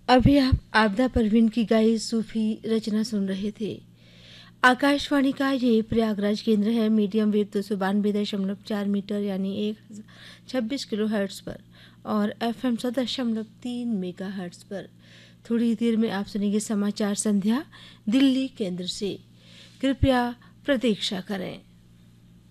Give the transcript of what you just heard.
अभी आप आपदा परवीन की गाई सूफी रचना सुन रहे थे। आकाशवाणी का ये प्रयागराज केंद्र है। मीडियम वेव 292.4 मीटर यानी 1026 किलो हर्ट्ज पर और FM 100.3 मेगा हर्ट्ज पर। थोड़ी देर में आप सुनेंगे समाचार संध्या दिल्ली केंद्र से। कृपया प्रतीक्षा करें।